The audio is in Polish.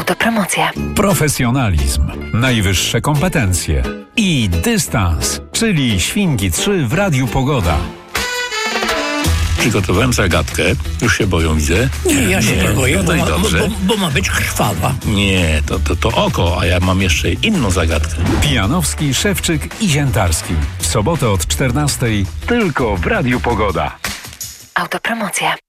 Autopromocja. Profesjonalizm, najwyższe kompetencje i dystans, czyli Świnki 3 w Radiu Pogoda. Przygotowałem zagadkę. Już się boją, widzę. Nie, ja się nie boję, to i dobrze. bo ma być krwawa. Nie, to oko, a ja mam jeszcze inną zagadkę. Pijanowski, Szewczyk i Ziętarski. W sobotę od 14:00 tylko w Radiu Pogoda. Autopromocja.